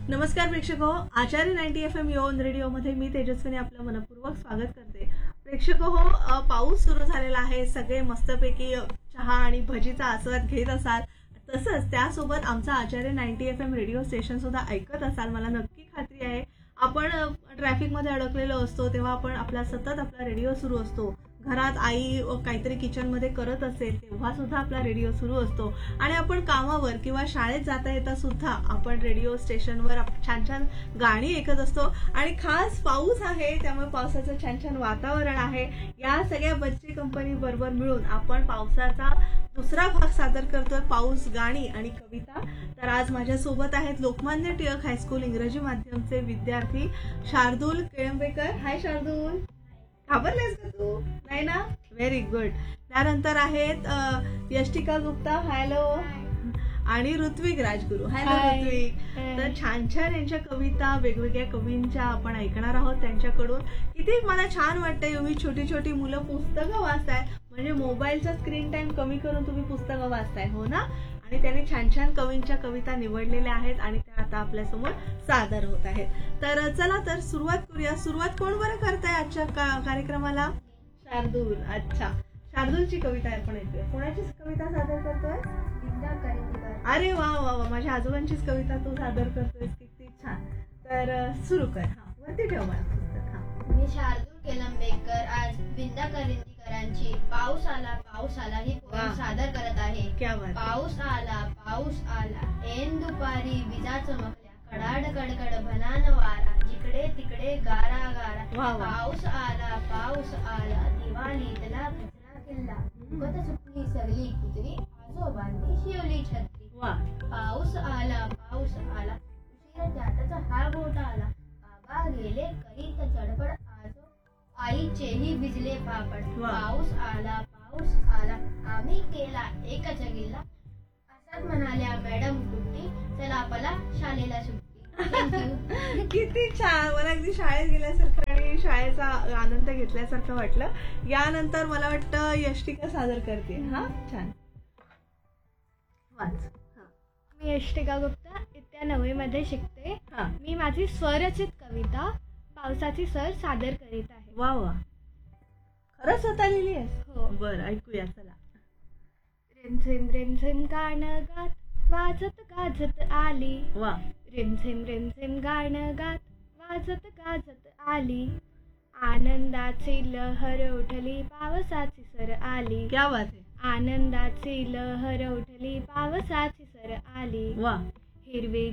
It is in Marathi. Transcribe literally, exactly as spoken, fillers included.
नमस्कार प्रेक्षको, आचार्य नाईन्टी एफ एम योन रेडिओमध्ये मी तेजस्विनी आपलं मनपूर्वक स्वागत करते. प्रेक्षको हो, अ, पाऊस सुरू झालेला आहे. सगळे मस्तपैकी अ, चहा आणि भजीचा आस्वाद घेत असाल. तसंच त्यासोबत आमचा आचार्य ninety F M radio station सुद्धा ऐकत असाल. मला नक्की खात्री आहे आपण अ, ट्रॅफिकमध्ये अडकलेलो असतो तेव्हा आपण आपला सतत आपला रेडिओ सुरू असतो. घरात आई अ, काहीतरी किचनमध्ये करत असेल तेव्हा सुद्धा आपला रेडिओ सुरू असतो आणि आपण कामावर किंवा शाळेत जाता येता सुद्धा आपण रेडिओ स्टेशनवर आप- छान छान गाणी ऐकत असतो. आणि खास पाऊस आहे त्यामुळे पावसाचं छान छान वातावरण आहे. या सगळ्या बच्चे कंपनी बरोबर मिळून आपण पावसाचा दुसरा भाग सादर करतोय, पाऊस, गाणी आणि कविता. तर आज माझ्या सोबत आहेत लोकमान्य टिळक हायस्कूल इंग्रजी माध्यमचे विद्यार्थी शार्दूल केळंबेकर. हाय शार्दूल, घाबरलेस का तू? नाही ना? Very good. त्यानंतर आहेत अ, यष्टिका गुप्ता. हॅलो. आणि ऋत्विक राजगुरू. Hello Hi. ऋत्विक. तर छान छान यांच्या कविता वेगवेगळ्या कवींच्या आपण ऐकणार आहोत त्यांच्याकडून. किती मला छान वाटतंय, एवढी छोटी छोटी मुलं पुस्तकं वाचताय. म्हणजे मोबाईलचा स्क्रीन टाइम कमी करून तुम्ही पुस्तकं वाचताय, हो ना? आणि त्यांनी छान छान कवींच्या कविता निवडलेल्या आहेत आणि त्या आता आपल्यासमोर सादर होत आहेत. तर चला तर सुरुवात करूया. सुरुवात कोण बरं करताय आजच्या का- कार्यक्रमाला? शार्दूल. अच्छा, शार्दूलची कविता आपण ऐकूया. कोणाची कविता सादर करतोय? अरे वा वा वा, माझ्या आजोबांचीच कविता तू सादर करतोय, किती छान. तर अ, सुरू कर. हा, वरती ठेव मला पुस्तक. हा. मी शार्दूल केलंबेकर आज विंदा करंदीकरांची पाऊस आला पाऊस आला ही वा. पोएम सादर करत आहे. क्या बात. पाऊस आला पाऊस आला ऐन दुपारी विजा चमकल्या कडाड कडकड भनान वारा जिकडे तिकडे गारा गारा. वा वा. पाऊस आला पाऊस आला दिवाळीतला कचरा किल्ला गत सुटली सरली कुत्री आजोबांनी शिवली छत्री. वा. पाऊस आला पाऊस आला उशिरा त्याचा हा घोटा आला. बाबा गेले करीत चडपड आजो आईचेही भिजले पापड. वा. पाऊस आला पाऊस आला आम्ही केला एकच गिल्ला असंच म्हणाल्या मॅडम कुट्टी चला आपला शाळेला सुट्टी. थँक्यू. किती छान. मला अगदी शाळेत गेल्यासारखं आणि शाळेचा आनंद घेतल्यासारखं वाटलं. यानंतर मला वाटतं यष्टिका सादर करते. हा, छान. वाच. हा. मी यष्टिका गुप्ता इत्या नववी मध्ये शिकते. हा. मी माझी स्वरचित कविता पावसाची सर सादर करीत आहे. वा वा, खरंच स्वतः लिहिली आहेस? हो. बरं, ऐकूया चला. रिमझिम रिमझिम गाणं गात वाजत गाजत आली. वा. रिमझिम रिमझिम गाणं गात वाजत गाजत आली. आनंदाची लहर उठली पावसाची सर आली. क्या बात आहे. आनंदाची लहर उठली पावसाची सर आली. वा. हिरवी